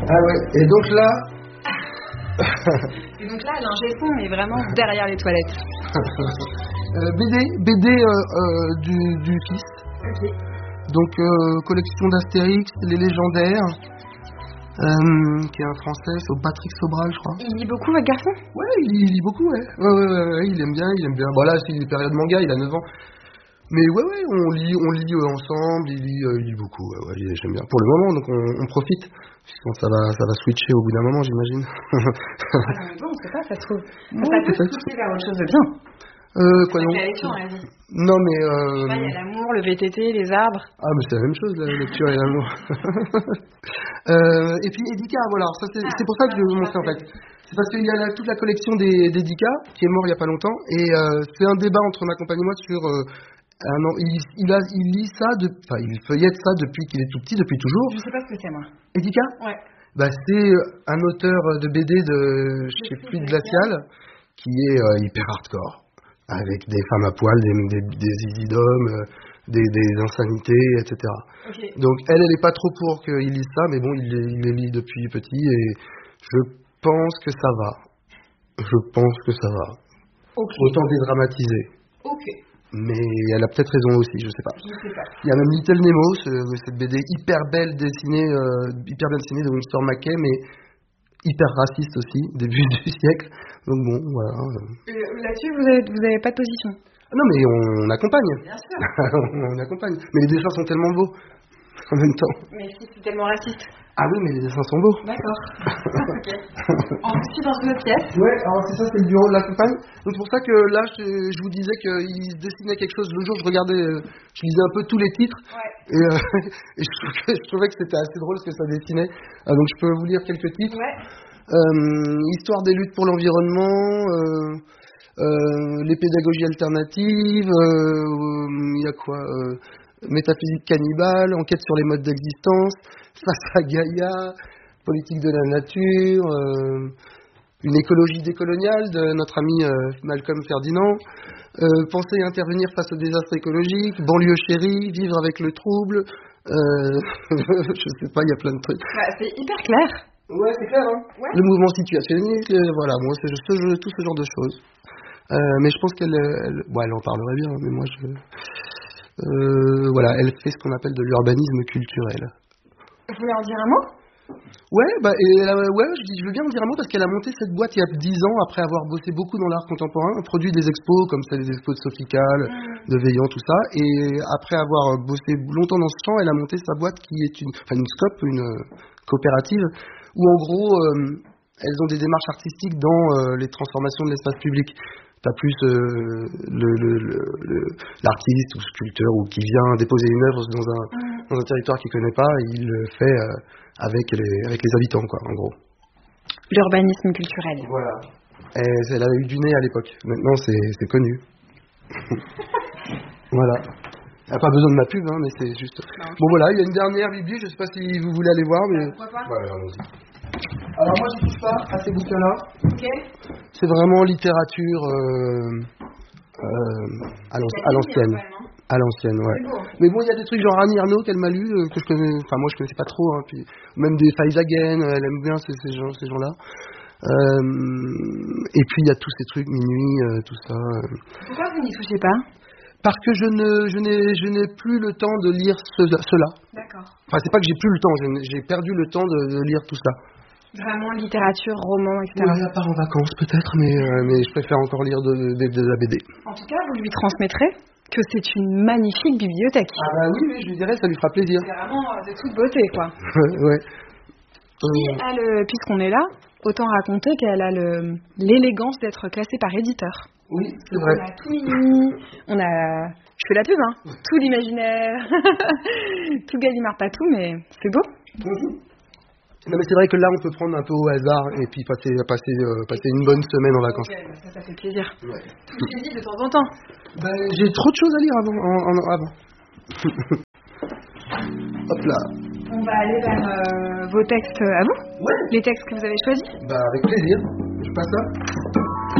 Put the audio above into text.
Ah ouais, et donc là... Et donc là, l'ingé son est vraiment derrière les toilettes. BD du fils. Ok. Donc collection d'Astérix, les légendaires, qui est un français, c'est Patrick Sobral, je crois. Il lit beaucoup, votre garçon? Ouais, il lit beaucoup, ouais. Ouais, il aime bien. Bon là, c'est une période manga, il a 9 ans. Mais ouais, on lit ensemble, il lit beaucoup, ouais, j'aime bien. Pour le moment, donc on profite, puisque ça va switcher au bout d'un moment, j'imagine. Bon, on sait pas, ça se trouve. Non, ça peut peut-être. switcher vers autre chose de bien. Quoi donc? La lecture, on l'a dit. Non, mais... Je sais pas, il y a l'amour, le VTT, les arbres. Ah, mais c'est la même chose, la lecture et l'amour. Et puis Edika, voilà, alors ça, c'est pour ça que je vais vous montrer en fait. C'est parce qu'il y a toute la collection d'Edika, qui est mort il y a pas longtemps, et c'est un débat entre ma compagne et moi sur... il lit ça, il feuillette ça depuis qu'il est tout petit, depuis toujours. Je sais pas ce que c'est, moi. Edika? Ouais. Bah, c'est un auteur de BD de chez Fluide Glacial, qui est hyper hardcore, avec des femmes à poil, des zizi d'hommes, des insanités, etc. Okay. Donc elle est pas trop pour qu'il lise ça, mais bon, il les lit depuis petit, et je pense que ça va. Okay. Autant dédramatiser. Ok. Mais elle a peut-être raison aussi, je sais pas. Il y a même Little Nemo, cette BD hyper belle dessinée, hyper bien dessinée de Winston McKay, mais hyper raciste aussi, début du siècle. Donc bon, voilà. Là-dessus, vous avez pas de position? Non, mais on accompagne. Bien sûr. On accompagne. Mais les dessins sont tellement beaux en même temps. Mais si c'est tellement raciste. Ah oui, mais les dessins sont beaux. D'accord. Ok. On suit dans une autre pièce. Ouais, alors c'est ça, c'est le bureau de la compagne. Donc c'est pour ça que là, je vous disais qu'il se dessinait quelque chose. Le jour, je lisais un peu tous les titres. Ouais. Et je trouvais que c'était assez drôle ce que ça dessinait. Donc je peux vous lire quelques titres. Ouais. Histoire des luttes pour l'environnement, les pédagogies alternatives, il y a quoi métaphysique cannibale, enquête sur les modes d'existence, face à Gaïa, politique de la nature, une écologie décoloniale de notre ami Malcolm Ferdinand, penser et intervenir face aux désastres écologiques, banlieue chérie, vivre avec le trouble, je sais pas, il y a plein de trucs. Bah, c'est hyper clair. Ouais, c'est clair, hein. Ouais. Le mouvement situationniste, voilà, moi c'est tout ce genre de choses. Mais je pense qu'elle en parlerait bien, mais moi voilà, elle fait ce qu'on appelle de l'urbanisme culturel. Vous voulez en dire un mot? Ouais, je veux bien en dire un mot parce qu'elle a monté cette boîte il y a 10 ans après avoir bossé beaucoup dans l'art contemporain, produit des expos comme celle des expos de Sofical, de Veillant, tout ça, et après avoir bossé longtemps dans ce champ, elle a monté sa boîte qui est une SCOP, une coopérative, où en gros, elles ont des démarches artistiques dans les transformations de l'espace public. T'as plus l'artiste ou sculpteur ou qui vient déposer une œuvre dans un territoire qu'il connaît pas, et il le fait avec les habitants, quoi, en gros. L'urbanisme culturel. Voilà. Et elle a eu du nez à l'époque. Maintenant, c'est connu. Voilà. Il n'y a pas besoin de ma pub, hein, mais c'est juste... Non. Bon, voilà, il y a une dernière bibli, je sais pas si vous voulez aller voir, mais... Pourquoi pas? Voilà, allons-y. Alors moi, je touche pas à ces bouquins-là. Ok. C'est vraiment littérature à l'ancienne. À l'ancienne, ouais. Beau. Mais bon, il y a des trucs genre Annie Ernaux qu'elle m'a lu, que je connais... Enfin, moi, je connaissais pas trop, hein, puis même des Faizagen, elle aime bien ces gens-là. Et puis, il y a tous ces trucs, Minuit, tout ça. Pourquoi vous n'y touchez pas? Parce que je n'ai plus le temps de lire cela. D'accord. Enfin, c'est pas que j'ai plus le temps, j'ai perdu le temps de lire tout ça. Vraiment littérature, roman, etc. Oui, à part en vacances peut-être, mais je préfère encore lire de la BD. En tout cas, vous lui transmettrez que c'est une magnifique bibliothèque. Ah bah oui, je lui dirais, ça lui fera plaisir. C'est vraiment de toute beauté, quoi. Ouais. Puisqu'on est là, autant raconter qu'elle a l'élégance d'être classée par éditeur. Oui, c'est vrai. On a tout mis, je fais la pub, hein, tout l'imaginaire, tout Gallimard Patou, mais c'est beau. Non mais c'est vrai que là on peut prendre un peu au hasard et puis passer une bonne semaine en vacances. Okay, ça fait plaisir. Ouais. Tout est dit de temps en temps. J'ai trop de choses à lire avant. Hop là. On va aller vers vos textes à vous. Ouais. Les textes que vous avez choisis. Avec plaisir. Je passe là.